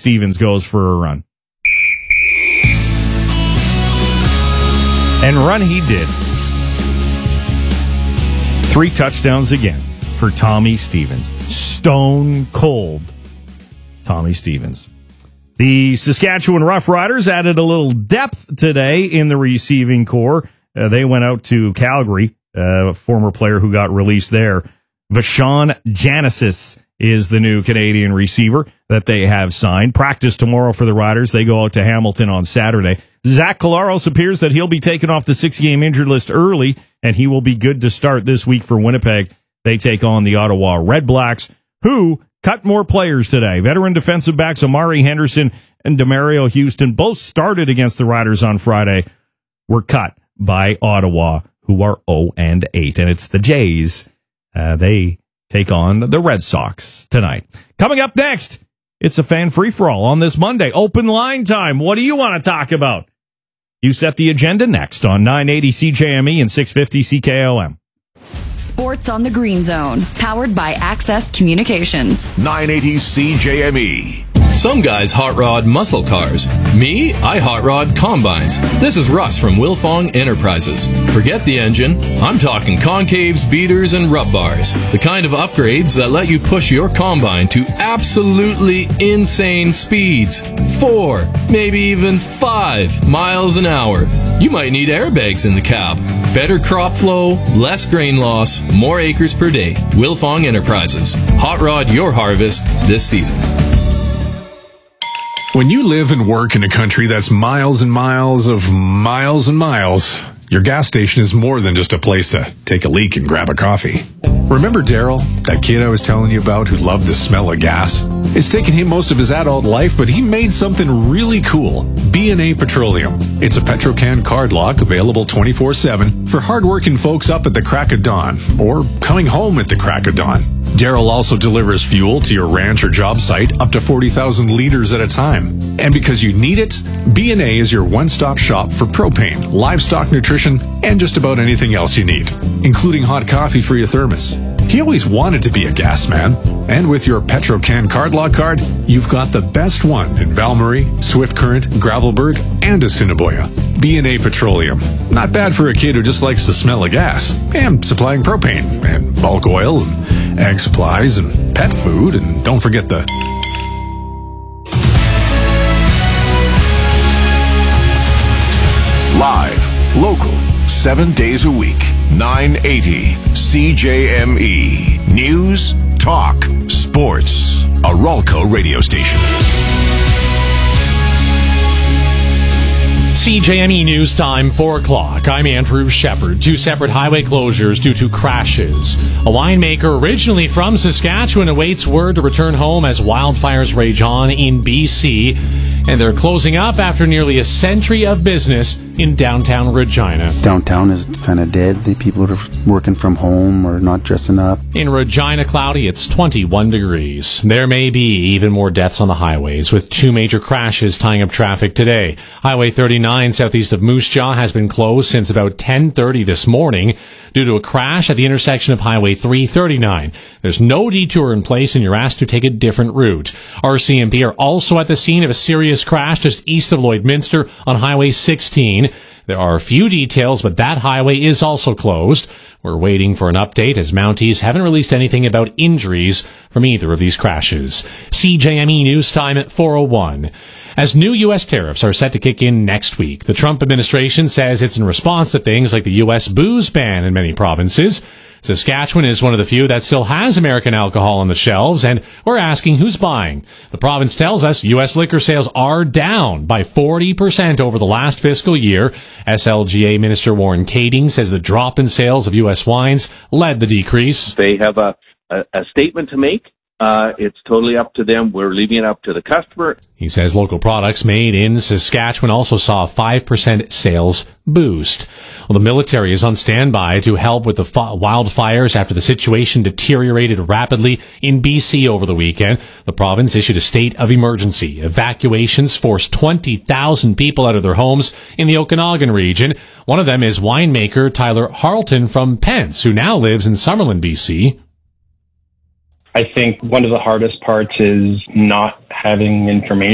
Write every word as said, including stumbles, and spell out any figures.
Stevens goes for a run. And run he did. Three touchdowns again for Tommy Stevens. Stone cold Tommy Stevens. The Saskatchewan Roughriders added a little depth today in the receiving corps. Uh, they went out to Calgary, uh, a former player who got released there. Vashon Janesis is the new Canadian receiver that they have signed. Practice tomorrow for the Riders. They go out to Hamilton on Saturday. Zach Collaros appears that he'll be taken off the six-game injured list early, and he will be good to start this week for Winnipeg. They take on the Ottawa Red Blacks, who cut more players today. Veteran defensive backs Amari Henderson and Demario Houston both started against the Riders on Friday, were cut by Ottawa, who are oh and eight. And it's the Jays. Uh, they take on the Red Sox tonight. Coming up next, it's a fan free-for-all on this Monday. Open line time. What do you want to talk about? You set the agenda next on nine eighty C J M E and six fifty C K O M. Sports on the Green Zone, powered by Access Communications. nine eighty C J M E. Some guys hot rod muscle cars. Me, I hot rod combines. This is Russ from Wilfong Enterprises. Forget the engine. I'm talking concaves, beaters, and rub bars. The kind of upgrades that let you push your combine to absolutely insane speeds. Four, maybe even five miles an hour. You might need airbags in the cab. Better crop flow, less grain loss, more acres per day. Wilfong Enterprises. Hot rod your harvest this season. When you live and work in a country that's miles and miles of miles and miles, your gas station is more than just a place to take a leak and grab a coffee. Remember Daryl, that kid I was telling you about who loved the smell of gas? It's taken him most of his adult life, but he made something really cool. B and A Petroleum. It's a Petrocan card lock available twenty-four seven for hardworking folks up at the crack of dawn or coming home at the crack of dawn. Daryl also delivers fuel to your ranch or job site up to forty thousand liters at a time. And because you need it, B and A is your one-stop shop for propane, livestock nutrition, and just about anything else you need, including hot coffee for your thermos. He always wanted to be a gas man, and with your Petrocan card lock card, you've got the best one in Valmarie, Swift Current, Gravelburg, and Assiniboia. B and A Petroleum. Not bad for a kid who just likes the smell of gas, and supplying propane, and bulk oil, and ag supplies, and pet food, and don't forget the... Live, local, seven days a week. nine eighty C J M E. News, talk, sports. A Ralco radio station. C J M E News Time, four o'clock. I'm Andrew Shepard. Two separate highway closures due to crashes. A winemaker originally from Saskatchewan awaits word to return home as wildfires rage on in B C. And they're closing up after nearly a century of business in downtown Regina. Downtown is kind of dead. The people are working from home or not dressing up. In Regina, cloudy, it's twenty-one degrees. There may be even more deaths on the highways, with two major crashes tying up traffic today. Highway thirty-nine southeast of Moose Jaw has been closed since about ten thirty this morning due to a crash at the intersection of Highway three thirty-nine. There's no detour in place and you're asked to take a different route. R C M P are also at the scene of a serious crash just east of Lloydminster on Highway sixteen. There are a few details, but that highway is also closed. We're waiting for an update as Mounties haven't released anything about injuries from either of these crashes. C J M E News Time at four oh one. As new U S tariffs are set to kick in next week, the Trump administration says it's in response to things like the U S booze ban in many provinces. Saskatchewan is one of the few that still has American alcohol on the shelves, and we're asking who's buying. The province tells us U S liquor sales are down by forty percent over the last fiscal year. S L G A Minister Warren Kading says the drop in sales of U S wines led the decrease. They have a, a, a statement to make. Uh, it's totally up to them. We're leaving it up to the customer. He says local products made in Saskatchewan also saw a five percent sales boost. Well, the military is on standby to help with the fi- wildfires after the situation deteriorated rapidly in B C over the weekend. The province issued a state of emergency. Evacuations forced twenty thousand people out of their homes in the Okanagan region. One of them is winemaker Tyler Harleton from Pence, who now lives in Summerlin, B C. I think one of the hardest parts is not having information